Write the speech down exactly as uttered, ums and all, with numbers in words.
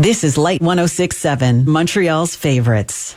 This is Light one oh six point seven, Montreal's favorites.